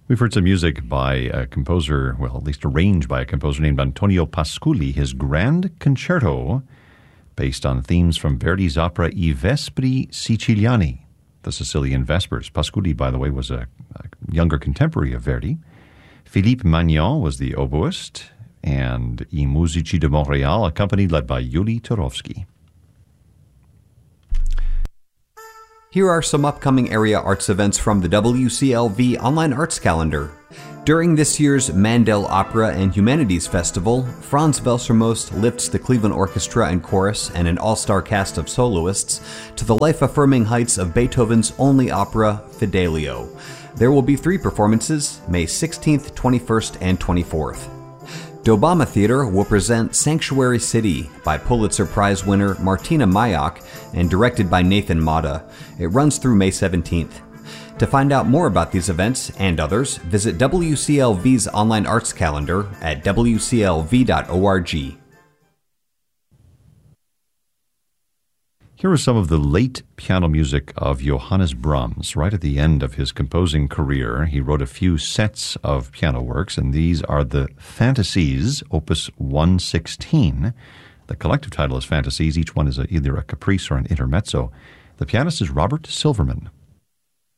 We've heard some music by a composer, well, at least arranged by a composer named Antonio Pasculi, his Grand Concerto, based on themes from Verdi's opera I Vespri Siciliani, the Sicilian Vespers. Pasculi, by the way, was a younger contemporary of Verdi. Philippe Magnan was the oboist, and I Musici de Montréal, accompanied, led by Yuli Turovsky. Here are some upcoming area arts events from the WCLV Online Arts Calendar. During this year's Mandel Opera and Humanities Festival, Franz Welsermost lifts the Cleveland Orchestra and Chorus and an all-star cast of soloists to the life-affirming heights of Beethoven's only opera, Fidelio. There will be 3 performances, May 16th, 21st, and 24th. Dobama Theater will present Sanctuary City by Pulitzer Prize winner Martina Mayak and directed by Nathan Mata. It runs through May 17th. To find out more about these events and others, visit WCLV's online arts calendar at wclv.org. Here is some of the late piano music of Johannes Brahms. Right at the end of his composing career, he wrote a few sets of piano works, and these are the Fantasies, Opus 116. The collective title is Fantasies. Each one is either a caprice or an intermezzo. The pianist is Robert Silverman.